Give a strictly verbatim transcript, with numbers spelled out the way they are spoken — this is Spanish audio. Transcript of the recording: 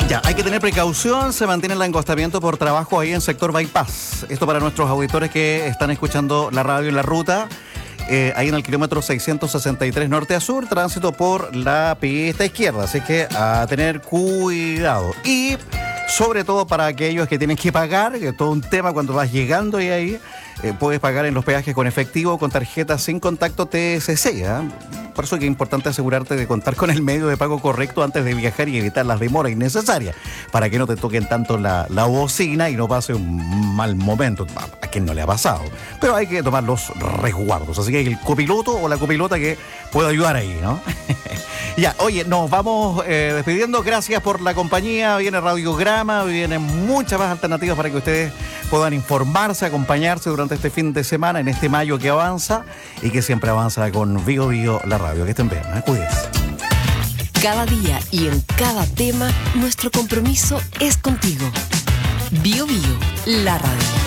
Ya, hay que tener precaución, se mantiene el angostamiento por trabajo ahí en sector Bypass. Esto para nuestros auditores que están escuchando la radio en la ruta. Eh, ahí en el kilómetro seiscientos sesenta y tres norte a sur, tránsito por la pista izquierda, así que a tener cuidado. Y sobre todo para aquellos que tienen que pagar, que es todo un tema cuando vas llegando y ahí eh, puedes pagar en los peajes con efectivo o con tarjeta sin contacto T S C, ¿eh? Por eso es que es importante asegurarte de contar con el medio de pago correcto antes de viajar y evitar las demoras innecesarias, para que no te toquen tanto la, la bocina y no pase un mal momento. A quien no le ha pasado, pero hay que tomar los resguardos, así que hay el copiloto o la copilota que pueda ayudar ahí, ¿no? Ya, oye, nos vamos eh, despidiendo. Gracias por la compañía. Viene Radiograma, vienen muchas más alternativas para que ustedes puedan informarse, acompañarse durante este fin de semana, en este mayo que avanza y que siempre avanza con Bio Bio, la radio. Que estén bien, ¿eh? Cuídense. Cada día y en cada tema, nuestro compromiso es contigo. Bio Bio, la radio.